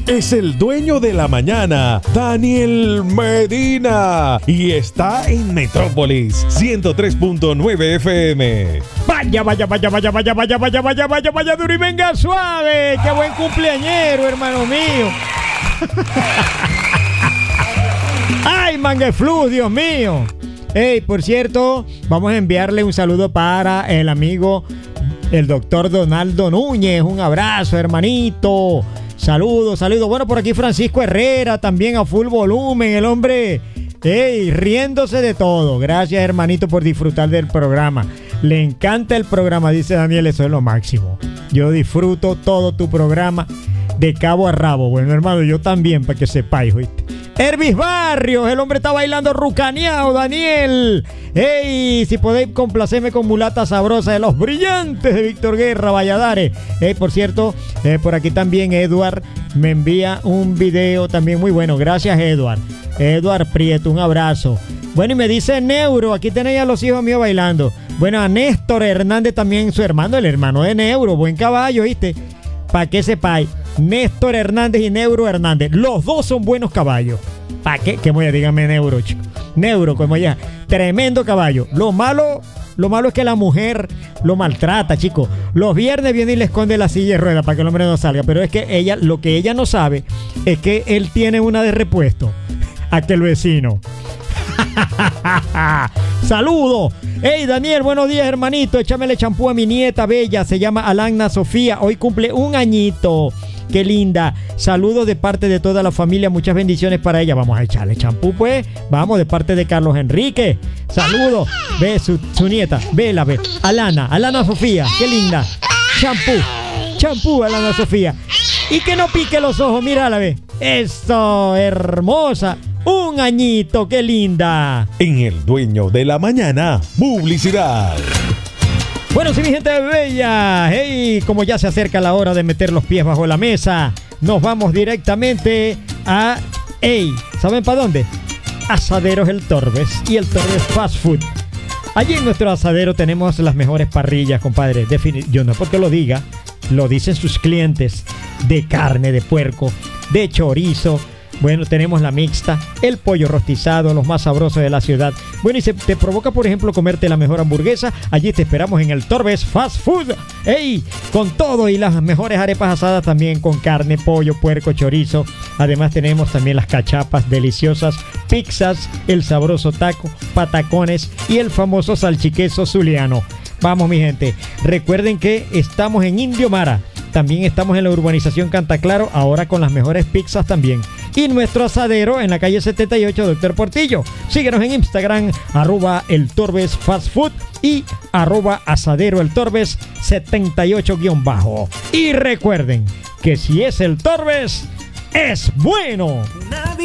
es el dueño de la mañana, Daniel Medina, y está en Metrópolis 103.9 FM. Vaya, duro y venga suave. Qué buen cumpleañero, hermano mío. Ay, Mangueflú, Dios mío. Hey, por cierto, vamos a enviarle un saludo para el amigo, el doctor Donaldo Núñez. Un abrazo, hermanito. Saludos. Bueno, por aquí Francisco Herrera, también a full volumen, el hombre, riéndose de todo. Gracias, hermanito, por disfrutar del programa. Le encanta el programa, dice Daniel, eso es lo máximo. Yo disfruto todo tu programa de cabo a rabo. Bueno, hermano, yo también, para que sepáis, ¿oíste? Hervis Barrios, el hombre está bailando rucaneado, Daniel. Hey, si podéis complacerme con Mulata Sabrosa de los Brillantes de Víctor Guerra, Valladares. Por cierto, por aquí también Edward me envía un video también muy bueno. Gracias, Edward. Edward Prieto, un abrazo. Bueno, y me dice Neuro, aquí tenéis a los hijos míos bailando. Bueno, a Néstor Hernández también, su hermano, el hermano de Neuro, buen caballo, ¿viste? Para que sepáis, Néstor Hernández y Neuro Hernández, los dos son buenos caballos. ¿Para qué? Que voy a dígame Neuro, chico. Neuro, como ya, tremendo caballo. Lo malo es que la mujer lo maltrata, chico. Los viernes viene y le esconde la silla de ruedas para que el hombre no salga. Pero es que lo que ella no sabe es que él tiene una de repuesto. Aquel vecino. ¡Saludo! Hey, Daniel, buenos días, hermanito. Échamele champú a mi nieta bella. Se llama Alana Sofía. Hoy cumple 1 añito. ¡Qué linda! Saludos de parte de toda la familia. Muchas bendiciones para ella. Vamos a echarle champú, pues. Vamos, de parte de Carlos Enrique. Saludos. Ve su nieta. Vela, ve. Alana Sofía. ¡Qué linda! Champú, Alana Sofía. Y que no pique los ojos. Mírala, ve. ¡Eso! ¡Hermosa! 1 añito, qué linda. En el dueño de la mañana, publicidad. Bueno, sí, mi gente bella. Hey, como ya se acerca la hora de meter los pies bajo la mesa, nos vamos directamente a... ¿saben para dónde? Asaderos El Torbes y El Torbes Fast Food. Allí en nuestro asadero tenemos las mejores parrillas, compadre. Yo no porque lo diga, lo dicen sus clientes. De carne, de puerco, de chorizo. Bueno, tenemos la mixta, el pollo rostizado, los más sabrosos de la ciudad. Bueno, y si te provoca, por ejemplo, comerte la mejor hamburguesa, allí te esperamos en el Torbes Fast Food. ¡Ey! Con todo y las mejores arepas asadas también con carne, pollo, puerco, chorizo. Además tenemos también las cachapas deliciosas, pizzas, el sabroso taco, patacones y el famoso salchiqueso zuliano. Vamos, mi gente, recuerden que estamos en Indio Mara. También estamos en la urbanización Cantaclaro, ahora con las mejores pizzas también. Y nuestro asadero en la calle 78, Doctor Portillo. Síguenos en Instagram, @El Torbes Fast Food y @Asadero El Torbes 78-. Y recuerden que si es El Torbes, es bueno.